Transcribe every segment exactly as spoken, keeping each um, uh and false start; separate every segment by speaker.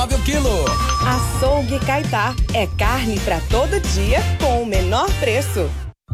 Speaker 1: nove o quilo.
Speaker 2: Açougue Caetá. É carne pra todo dia com o menor preço.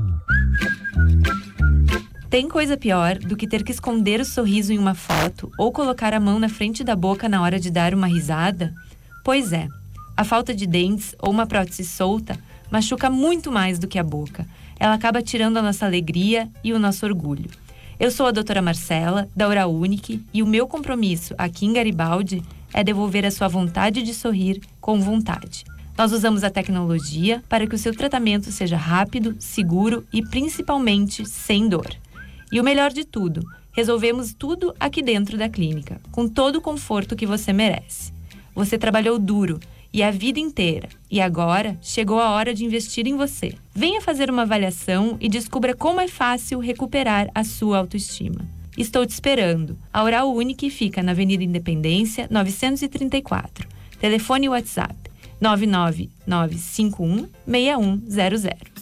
Speaker 3: Tem coisa pior do que ter que esconder o sorriso em uma foto ou colocar a mão na frente da boca na hora de dar uma risada? Pois é, a falta de dentes ou uma prótese solta machuca muito mais do que a boca. Ela acaba tirando a nossa alegria e o nosso orgulho. Eu sou a doutora Marcela, da Oral Unique, e o meu compromisso aqui em Garibaldi é devolver a sua vontade de sorrir com vontade. Nós usamos a tecnologia para que o seu tratamento seja rápido, seguro e principalmente sem dor. E o melhor de tudo, resolvemos tudo aqui dentro da clínica, com todo o conforto que você merece. Você trabalhou duro e a vida inteira, e agora chegou a hora de investir em você. Venha fazer uma avaliação e descubra como é fácil recuperar a sua autoestima. Estou te esperando. A Oral Unique fica na Avenida Independência, novecentos e trinta e quatro. Telefone e WhatsApp nove nove nove cinco um seis um zero zero.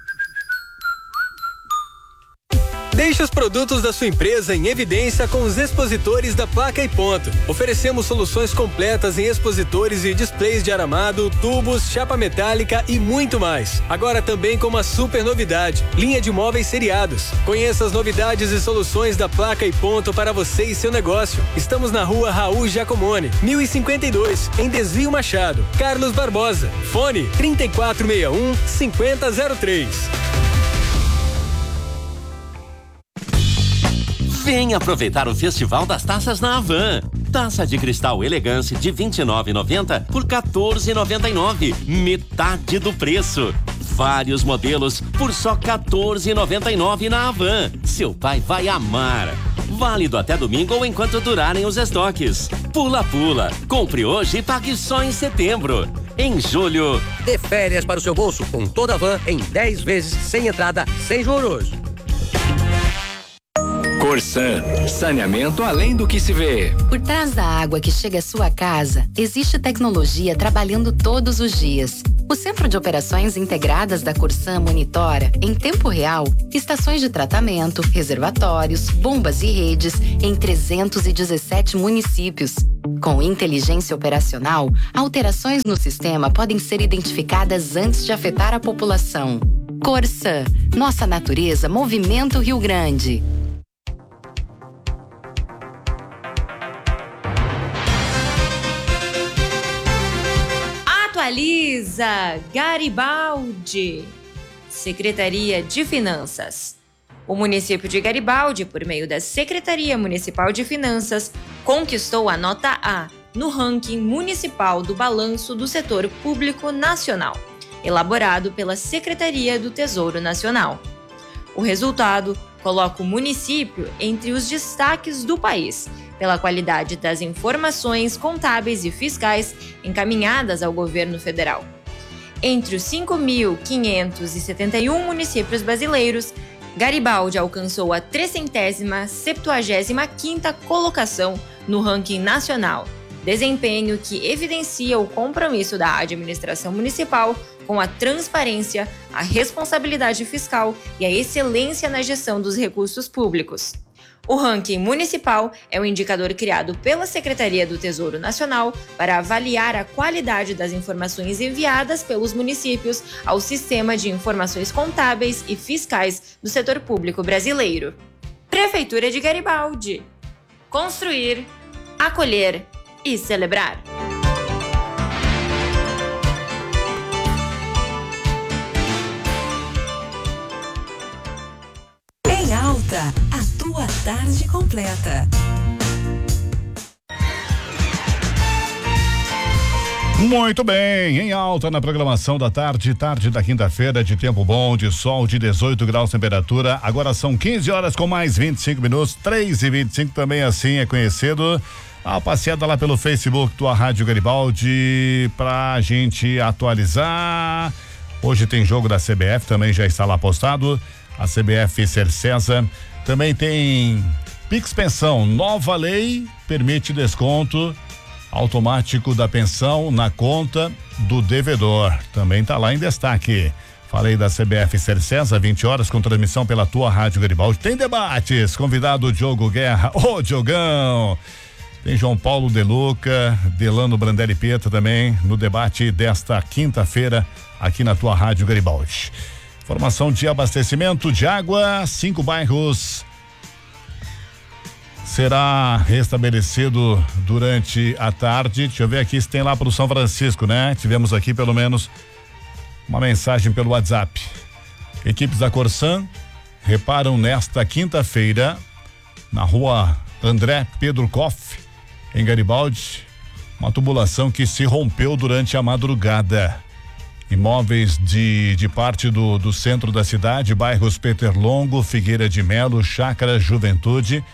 Speaker 4: Deixe os produtos da sua empresa em evidência com os expositores da Placa e Ponto. Oferecemos soluções completas em expositores e displays de aramado, tubos, chapa metálica e muito mais. Agora também com uma super novidade, linha de móveis seriados. Conheça as novidades e soluções da Placa e Ponto para você e seu negócio. Estamos na rua Raul Giacomone, mil e cinquenta e dois, em Desvio Machado. Carlos Barbosa. Fone trinta e quatro sessenta e um, cinquenta zero três.
Speaker 5: Vem aproveitar o Festival das Taças na Havan. Taça de cristal Elegance de vinte e nove reais e noventa centavos por quatorze reais e noventa e nove centavos, metade do preço. Vários modelos por só quatorze reais e noventa e nove centavos na Havan. Seu pai vai amar. Válido até domingo ou enquanto durarem os estoques. Pula Pula. Compre hoje e pague só em setembro. Em julho,
Speaker 6: dê férias para o seu bolso com toda a Havan em dez vezes sem entrada, sem juros.
Speaker 7: Corsan, saneamento além do que se vê.
Speaker 8: Por trás da água que chega à sua casa, existe tecnologia trabalhando todos os dias. O Centro de Operações Integradas da Corsan monitora, em tempo real, estações de tratamento, reservatórios, bombas e redes em trezentos e dezessete municípios. Com inteligência operacional, alterações no sistema podem ser identificadas antes de afetar a população. Corsan, nossa natureza movimenta o Rio Grande.
Speaker 9: Atualiza Garibaldi, Secretaria de Finanças. O município de Garibaldi, por meio da Secretaria Municipal de Finanças, conquistou a nota A no ranking municipal do Balanço do Setor Público Nacional, elaborado pela Secretaria do Tesouro Nacional. O resultado coloca o município entre os destaques do país, pela qualidade das informações contábeis e fiscais encaminhadas ao governo federal. Entre os cinco mil quinhentos e setenta e um municípios brasileiros, Garibaldi alcançou a trecentésima septuagésima quinta colocação no ranking nacional, desempenho que evidencia o compromisso da administração municipal com a transparência, a responsabilidade fiscal e a excelência na gestão dos recursos públicos. O ranking municipal é um indicador criado pela Secretaria do Tesouro Nacional para avaliar a qualidade das informações enviadas pelos municípios ao Sistema de Informações Contábeis e Fiscais do Setor Público Brasileiro. Prefeitura de Garibaldi. Construir, acolher e celebrar.
Speaker 10: Em Alta, a tua tarde completa.
Speaker 11: Muito bem, em alta na programação da tarde, tarde da quinta-feira, de tempo bom, de sol, de dezoito graus temperatura. Agora são quinze horas com mais vinte e cinco minutos, três e vinte e cinco também assim é conhecido. A passeada lá pelo Facebook tua Rádio Garibaldi pra gente atualizar. Hoje tem jogo da C B F, também já está lá postado. A C B F Cercesa. Também tem Pix Pensão, nova lei permite desconto automático da pensão na conta do devedor. Também tá lá em destaque. Falei da C B F Cercesa, vinte horas, com transmissão pela tua Rádio Garibaldi. Tem debates, convidado Diogo Guerra. Ô, Diogão! Tem João Paulo De Luca, Delano Brandelli Pieta também no debate desta quinta-feira aqui na tua Rádio Garibaldi. Informação de abastecimento de água, cinco bairros será restabelecido durante a tarde. Deixa eu ver aqui se tem lá pro São Francisco, né? Tivemos aqui pelo menos uma mensagem pelo WhatsApp. Equipes da Corsan reparam nesta quinta-feira na rua André Pedro Koff, em Garibaldi, uma tubulação que se rompeu durante a madrugada. Imóveis de, de parte do, do centro da cidade, bairros Peter Longo, Figueira de Melo, Chácara Juventude,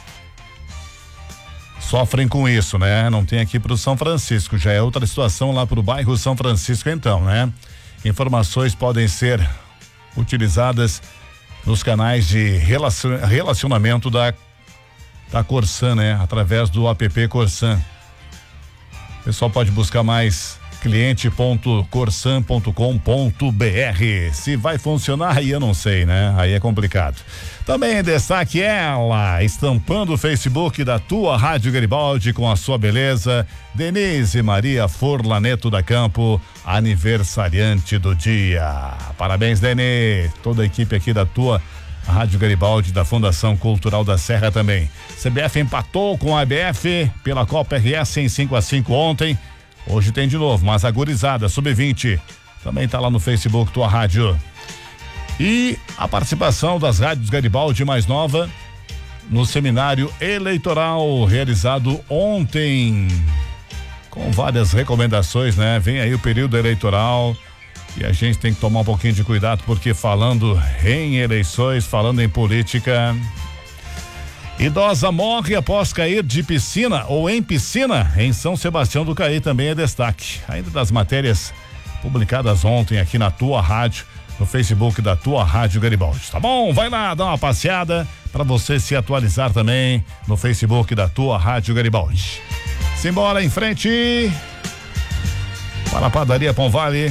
Speaker 11: sofrem com isso, né? Não tem aqui pro São Francisco, já é outra situação lá pro bairro São Francisco então, né? Informações podem ser utilizadas nos canais de relacionamento da da Corsan, né? Através do app Corsan. O pessoal pode buscar mais cliente ponto corsan ponto com ponto br. Se vai funcionar, aí eu não sei, né? Aí é complicado. Também em destaque ela, estampando o Facebook da tua Rádio Garibaldi com a sua beleza, Denise Maria Forlaneto da Campo, aniversariante do dia. Parabéns, Denise. Toda a equipe aqui da tua Rádio Garibaldi, da Fundação Cultural da Serra também. C B F empatou com a A B F pela Copa R S em cinco a cinco ontem. Hoje tem de novo, mas a gurizada sub vinte também tá lá no Facebook tua rádio. E a participação das rádios Garibaldi mais nova no seminário eleitoral realizado ontem, com várias recomendações, né? Vem aí o período eleitoral e a gente tem que tomar um pouquinho de cuidado, porque falando em eleições, falando em política, idosa morre após cair de piscina ou em piscina em São Sebastião do Caí, também é destaque. Ainda das matérias publicadas ontem aqui na tua rádio, no Facebook da tua Rádio Garibaldi, tá bom? Vai lá, dá uma passeada para você se atualizar também no Facebook da tua Rádio Garibaldi. Simbora em frente para a Padaria Pão Vale.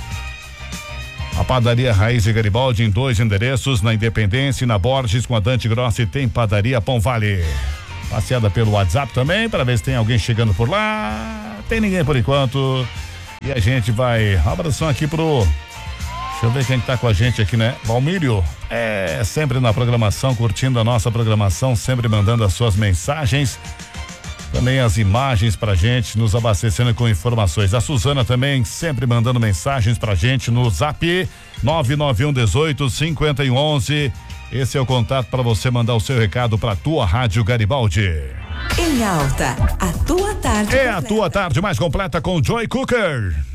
Speaker 11: A Padaria Raiz de Garibaldi em dois endereços, na Independência e na Borges, com a Dante Grossi, tem Padaria Pão Vale. Passeada pelo WhatsApp também, para ver se tem alguém chegando por lá. Tem ninguém por enquanto. E a gente vai, um abração aqui pro, deixa eu ver quem tá com a gente aqui, né? Valmírio, é sempre na programação, curtindo a nossa programação, sempre mandando as suas mensagens. Também as imagens pra gente, nos abastecendo com informações. A Suzana também sempre mandando mensagens pra gente no zap nove nove um dezoito cinquenta e um onze. Esse é o contato para você mandar o seu recado pra tua Rádio Garibaldi.
Speaker 10: Em alta, a tua tarde.
Speaker 11: É completa. A tua tarde mais completa com Joy Cooker.